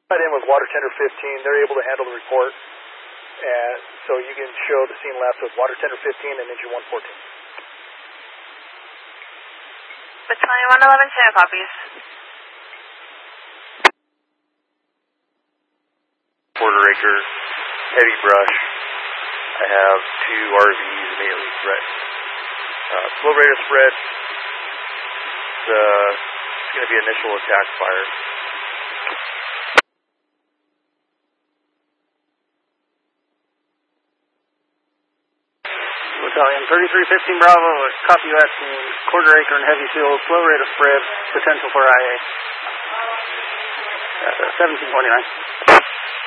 In with water tender 15, they're able to handle the report, and so you can show the scene left with water tender 15 and engine 114. Battalion 111, Santa copies. Quarter acre, heavy brush. I have 2 RVs immediately threatened. Slow rate of spread. It's going to be initial attack fire. Battalion 3315 Bravo, copy you at scene, quarter acre and heavy fuel, slow rate of spread, potential for IA. 1729.